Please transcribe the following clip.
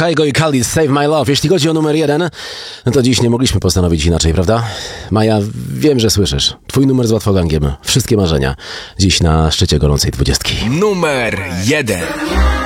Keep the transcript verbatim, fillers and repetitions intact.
Kaigo i Khalid, Save My Love. Jeśli chodzi o numer jeden, no to dziś nie mogliśmy postanowić inaczej, prawda? Maja, wiem, że słyszysz. Twój numer z Łatwogangiem. Wszystkie marzenia. Dziś na szczycie gorącej dwudziestki. Numer jeden.